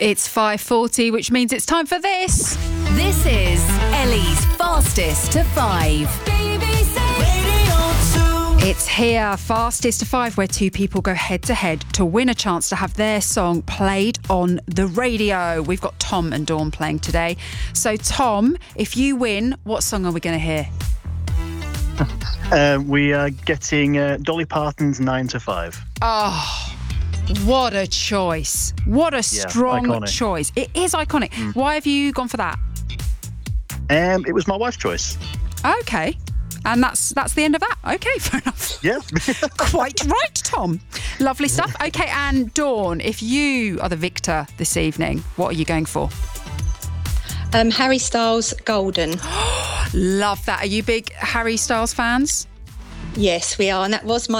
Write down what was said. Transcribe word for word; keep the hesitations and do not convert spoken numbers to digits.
It's five forty, which means it's time for this. This is Ellie's Fastest to Five. It's here, Fastest to Five, where two people go head to head to win a chance to have their song played on the radio. We've got Tom and Dawn playing today. So, Tom, if you win, what song are we going to hear? Uh, we are getting uh, Dolly Parton's Nine to Five. Oh, what a choice. What a Yeah, strong iconic. choice. It is iconic. Mm. Why have you gone for that? Um, it was my wife's choice. Okay. And that's that's the end of that. Okay, fair enough. Yeah. Quite right, Tom. Lovely stuff. Okay, and Dawn, if you are the victor this evening, what are you going for? Um, Harry Styles, Golden. Love that. Are you big Harry Styles fans? Yes, we are. And that was my